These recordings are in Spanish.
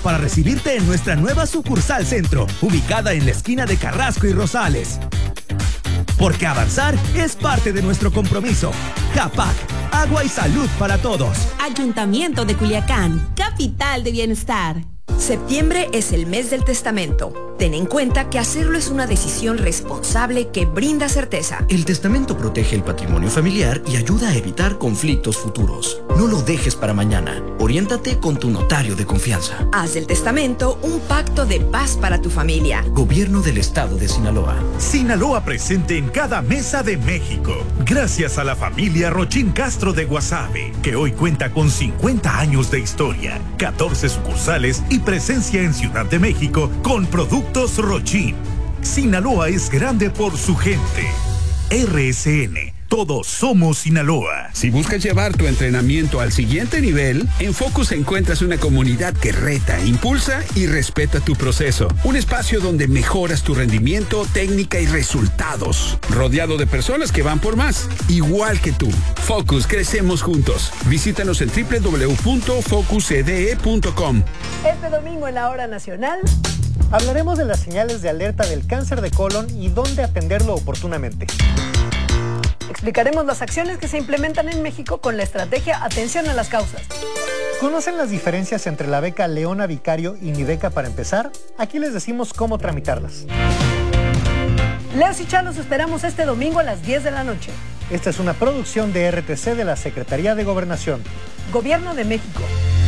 para recibirte en nuestra nueva sucursal centro, ubicada en la esquina de Carrasco y Rosales. Porque avanzar es parte de nuestro compromiso. JAPAC, agua y salud para todos. Ayuntamiento de Culiacán, capital de bienestar. Septiembre es el mes del testamento. Ten en cuenta que hacerlo es una decisión responsable que brinda certeza. El testamento protege el patrimonio familiar y ayuda a evitar conflictos futuros. No lo dejes para mañana. Oriéntate con tu notario de confianza. Haz del testamento un pacto de paz para tu familia. Gobierno del Estado de Sinaloa. Sinaloa presente en cada mesa de México. Gracias a la familia Rochín Castro de Guasave, que hoy cuenta con 50 años de historia, 14 sucursales y presencia en Ciudad de México con productos Rochín. Sinaloa es grande por su gente. RSN, todos somos Sinaloa. Si buscas llevar tu entrenamiento al siguiente nivel, en Focus encuentras una comunidad que reta, impulsa y respeta tu proceso. Un espacio donde mejoras tu rendimiento, técnica y resultados. Rodeado de personas que van por más, igual que tú. Focus, crecemos juntos. Visítanos en www.focuscde.com. Este domingo en la Hora Nacional hablaremos de las señales de alerta del cáncer de colon y dónde atenderlo oportunamente. Explicaremos las acciones que se implementan en México con la estrategia Atención a las Causas. ¿Conocen las diferencias entre la beca Leona Vicario y Mi Beca para empezar? Aquí les decimos cómo tramitarlas. Leos y Chá los esperamos este domingo a las 10 de la noche. Esta es una producción de RTC de la Secretaría de Gobernación. Gobierno de México.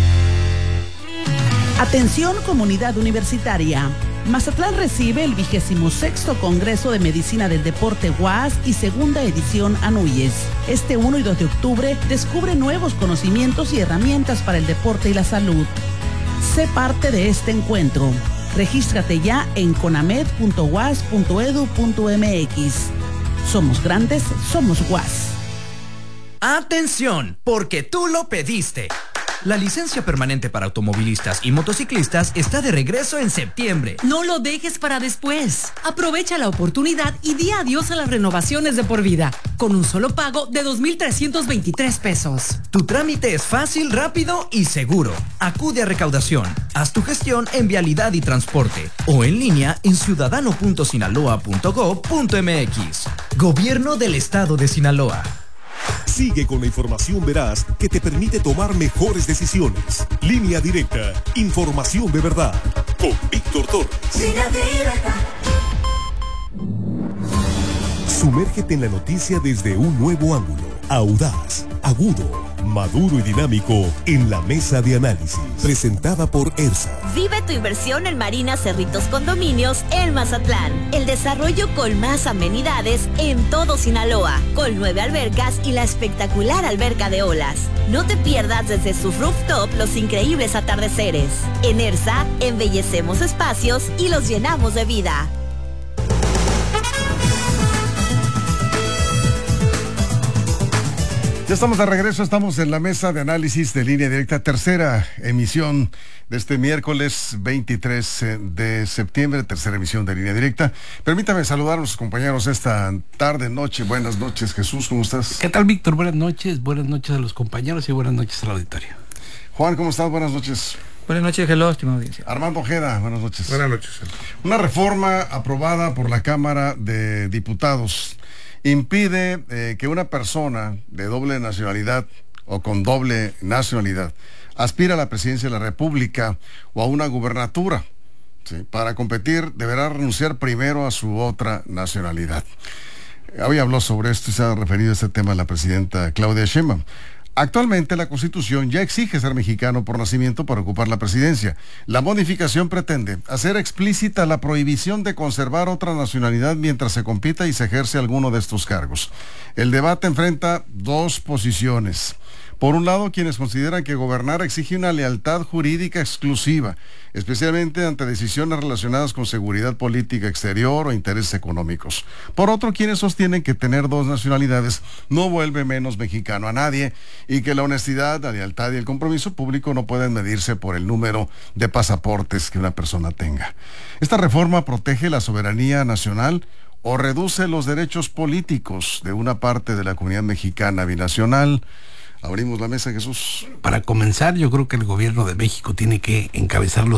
Atención comunidad universitaria. Mazatlán recibe el 26º Congreso de Medicina del Deporte UAS y segunda edición ANUYES. Este 1 y 2 de octubre descubre nuevos conocimientos y herramientas para el deporte y la salud. Sé parte de este encuentro. Regístrate ya en conamed.uas.edu.mx. Somos grandes, somos UAS. ¡Atención! Porque tú lo pediste. La licencia permanente para automovilistas y motociclistas está de regreso en septiembre. No lo dejes para después. Aprovecha la oportunidad y di adiós a las renovaciones de por vida, con un solo pago de 2,323 pesos. Tu trámite es fácil, rápido y seguro. Acude a recaudación. Haz tu gestión en Vialidad y Transporte o en línea en ciudadano.sinaloa.gov.mx. Gobierno del Estado de Sinaloa. Sigue con la información veraz que te permite tomar mejores decisiones. Línea Directa, información de verdad. Con Víctor Torres. Línea Directa. Sumérgete en la noticia desde un nuevo ángulo. Audaz, agudo, maduro y dinámico en la mesa de análisis. Presentada por ERSA. Vive tu inversión en Marina Cerritos Condominios en Mazatlán. El desarrollo con más amenidades en todo Sinaloa, con 9 albercas y la espectacular alberca de olas. No te pierdas desde su rooftop los increíbles atardeceres. En ERSA, embellecemos espacios y los llenamos de vida. Ya estamos de regreso, estamos en la mesa de análisis de Línea Directa, tercera emisión de este miércoles 23 de septiembre, tercera emisión de Línea Directa. Permítame saludar a los compañeros esta tarde, noche. Buenas noches, Jesús, ¿cómo estás? ¿Qué tal, Víctor? Buenas noches a los compañeros y buenas noches al auditorio. Juan, ¿cómo estás? Buenas noches. Buenas noches, hello, estimada audiencia. Armando Ojeda, buenas noches. Buenas noches. Una reforma aprobada por la Cámara de Diputados impide que una persona de doble nacionalidad o con doble nacionalidad aspire a la presidencia de la República o a una gubernatura. ¿Sí? Para competir deberá renunciar primero a su otra nacionalidad. Hoy habló sobre esto y se ha referido a este tema la presidenta Claudia Sheinbaum. Actualmente la Constitución ya exige ser mexicano por nacimiento para ocupar la presidencia. La modificación pretende hacer explícita la prohibición de conservar otra nacionalidad mientras se compita y se ejerce alguno de estos cargos. El debate enfrenta dos posiciones. Por un lado, quienes consideran que gobernar exige una lealtad jurídica exclusiva, especialmente ante decisiones relacionadas con seguridad política exterior o intereses económicos. Por otro, quienes sostienen que tener dos nacionalidades no vuelve menos mexicano a nadie y que la honestidad, la lealtad y el compromiso público no pueden medirse por el número de pasaportes que una persona tenga. Esta reforma protege la soberanía nacional o reduce los derechos políticos de una parte de la comunidad mexicana binacional. Abrimos la mesa, Jesús. Para comenzar, yo creo que el gobierno de México tiene que encabezar los